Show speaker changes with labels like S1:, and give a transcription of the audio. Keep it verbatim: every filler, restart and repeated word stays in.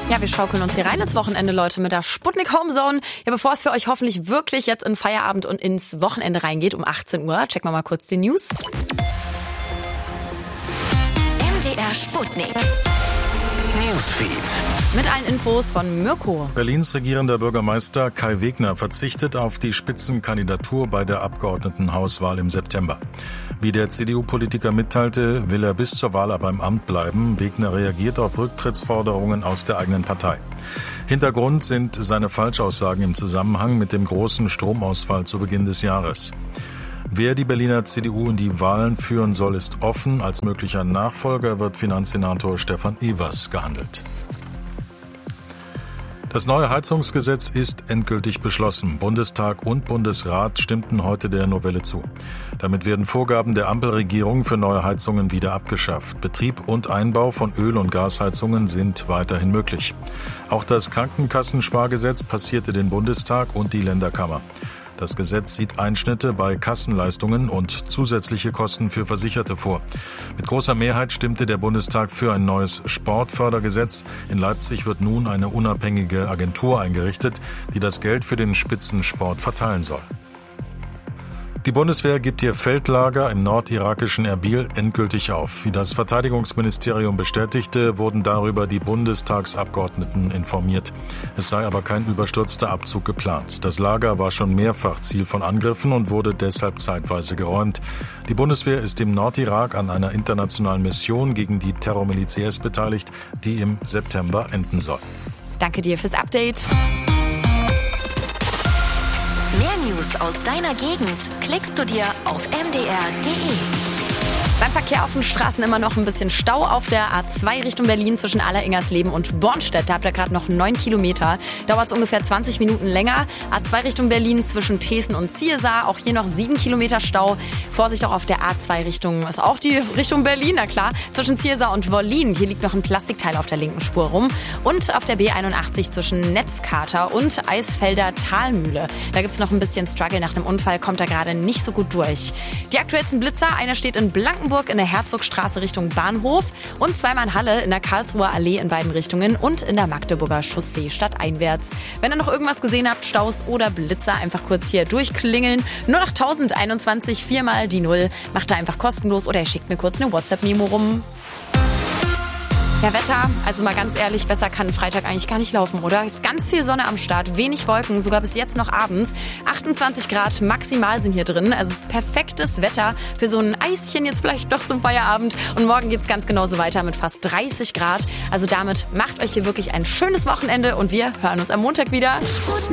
S1: Ja, wir schaukeln uns hier rein ins Wochenende, Leute, mit der Sputnik Homezone. Ja, bevor es für euch hoffentlich wirklich jetzt in Feierabend und ins Wochenende reingeht um achtzehn Uhr, checken wir mal kurz die News.
S2: M D R Sputnik Newsfeed.
S1: Mit allen Infos von Mirko.
S3: Berlins regierender Bürgermeister Kai Wegner verzichtet auf die Spitzenkandidatur bei der Abgeordnetenhauswahl im September. Wie der C D U-Politiker mitteilte, will er bis zur Wahl aber im Amt bleiben. Wegner reagiert auf Rücktrittsforderungen aus der eigenen Partei. Hintergrund sind seine Falschaussagen im Zusammenhang mit dem großen Stromausfall zu Beginn des Jahres. Wer die Berliner C D U in die Wahlen führen soll, ist offen. Als möglicher Nachfolger wird Finanzsenator Stefan Evers gehandelt. Das neue Heizungsgesetz ist endgültig beschlossen. Bundestag und Bundesrat stimmten heute der Novelle zu. Damit werden Vorgaben der Ampelregierung für neue Heizungen wieder abgeschafft. Betrieb und Einbau von Öl- und Gasheizungen sind weiterhin möglich. Auch das Krankenkassenspargesetz passierte den Bundestag und die Länderkammer. Das Gesetz sieht Einschnitte bei Kassenleistungen und zusätzliche Kosten für Versicherte vor. Mit großer Mehrheit stimmte der Bundestag für ein neues Sportfördergesetz. In Leipzig wird nun eine unabhängige Agentur eingerichtet, die das Geld für den Spitzensport verteilen soll. Die Bundeswehr gibt ihr Feldlager im nordirakischen Erbil endgültig auf. Wie das Verteidigungsministerium bestätigte, wurden darüber die Bundestagsabgeordneten informiert. Es sei aber kein überstürzter Abzug geplant. Das Lager war schon mehrfach Ziel von Angriffen und wurde deshalb zeitweise geräumt. Die Bundeswehr ist im Nordirak an einer internationalen Mission gegen die Terrormiliz I S beteiligt, die im September enden soll.
S1: Danke dir fürs Update.
S2: Mehr News aus deiner Gegend klickst du dir auf m d r punkt d e.
S1: Beim Verkehr auf den Straßen immer noch ein bisschen Stau auf der A zwei Richtung Berlin zwischen Alleringers-Leben und Bornstedt. Da habt ihr gerade noch neun Kilometer. Dauert es ungefähr zwanzig Minuten länger. A zwei Richtung Berlin zwischen Thesen und Ziersar. Auch hier noch sieben Kilometer Stau. Vorsicht auch auf der A zwei Richtung, ist auch die Richtung Berlin, na klar. Zwischen Ziersar und Wollin. Hier liegt noch ein Plastikteil auf der linken Spur rum. Und auf der B einundachtzig zwischen Netzkater und Eisfelder Talmühle. Da gibt es noch ein bisschen Struggle nach einem Unfall. Kommt da gerade nicht so gut durch. Die aktuellsten Blitzer. Einer steht in Blankenburg in der Herzogstraße Richtung Bahnhof und zweimal in Halle in der Karlsruher Allee in beiden Richtungen und in der Magdeburger Chaussee stadteinwärts. Wenn ihr noch irgendwas gesehen habt, Staus oder Blitzer, einfach kurz hier durchklingeln. null acht null eins eins vier mal die Null. Macht da einfach kostenlos oder ihr schickt mir kurz eine WhatsApp-Memo rum. Ja, Wetter, also mal ganz ehrlich, besser kann ein Freitag eigentlich gar nicht laufen, oder? Es ist ganz viel Sonne am Start, wenig Wolken, sogar bis jetzt noch abends. achtundzwanzig Grad maximal sind hier drin, also es ist perfektes Wetter für so ein Eischen jetzt vielleicht noch zum Feierabend. Und morgen geht's ganz genauso weiter mit fast dreißig Grad. Also damit macht euch hier wirklich ein schönes Wochenende und wir hören uns am Montag wieder.